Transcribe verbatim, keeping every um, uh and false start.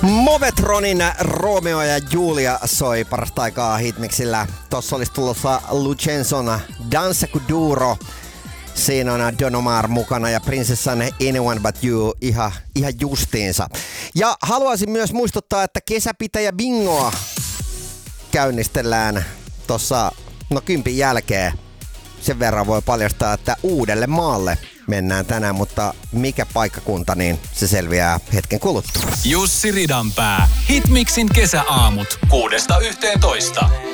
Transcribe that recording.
Movetronin Romeo ja Julia soi parasta aikaa hitmixillä. Tossa olisi tulossa Lucenzon Danza Kuduro. Siinä on Don Omar mukana ja Prinsessan Anyone But You ihan, ihan justiinsa. Ja haluaisin myös muistuttaa, että kesäpitäjä bingoa käynnistellään tossa no kympin jälkeen. Sen verran voi paljastaa, että uudelle maalle mennään tänään, mutta mikä paikkakunta, niin se selviää hetken kuluttua. Jussi Ridanpää. Hitmixin kesäaamut kuudesta yhteentoista.